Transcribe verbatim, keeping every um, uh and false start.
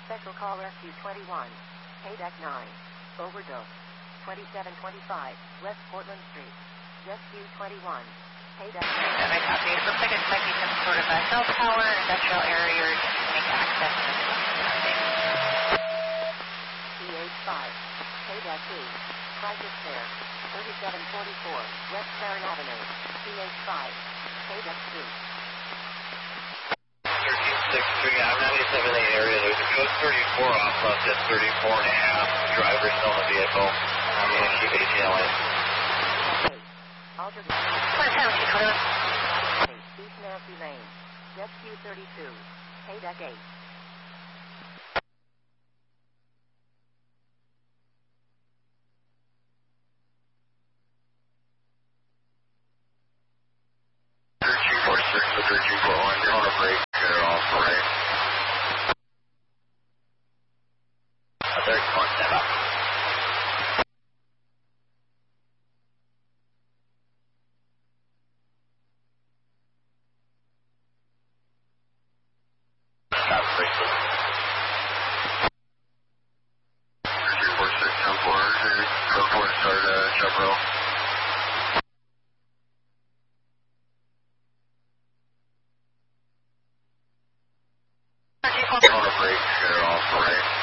Special call Rescue twenty-one. Haydeck nine. Overdose. twenty-seven twenty-five West Portland Street. Rescue twenty-one. Haydeck. That I copy. It looks like it might be some sort of a cell tower, industrial area, or just make access to the surrounding. P H five. Haydeck two. Crisis Care. thirty-seven forty-four West Sharon Avenue. P H five. Haydeck two. thirteen sixty-three, I'm ninety-seven A area. There's a code thirty-four off left at thirty-four and a half. Driver still in the vehicle. I'm going to keep ATLing. Alter. one seventy, code. East Nancy Lane. Rescue thirty-two. Haydeck eight. thirteen forty-six to thirteen forty-one, they're on a break. They're off right. thirty-one, stand up. Stop, bracelet. thirteen forty-six, ten four, ten four, start uh, jump roll. They're on a break. They're off right.